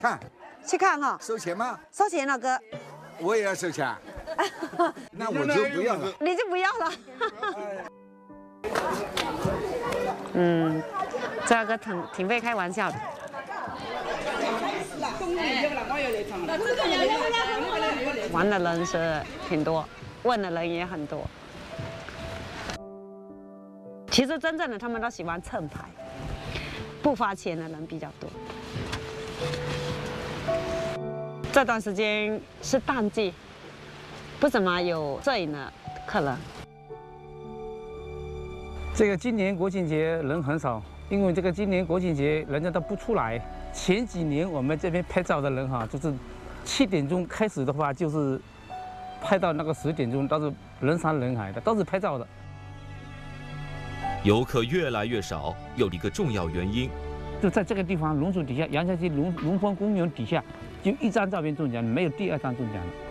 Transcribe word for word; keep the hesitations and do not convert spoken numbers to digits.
看， 去看哈。 收钱吗？ 收钱了，哥。 我也要收钱。那我就不要了。 你就不要了。嗯，这个挺挺会开玩笑的。玩的人是挺多，问的人也很多。其实真正的他们都喜欢蹭牌，不花钱的人比较多。这段时间是淡季，不怎么有摄影的客人。 这个今年国庆节人很少，因为这个今年国庆节人家都不出来。前几年我们这边拍照的人哈，就是七点钟开始的话，就是拍到那个十点钟，都是人山人海的，都是拍照的。 游客越来越少，有一个重要原因， 就在这个地方榕树底下，杨家溪龙龙峰公园底下，就一张照片中奖，没有第二张中奖了。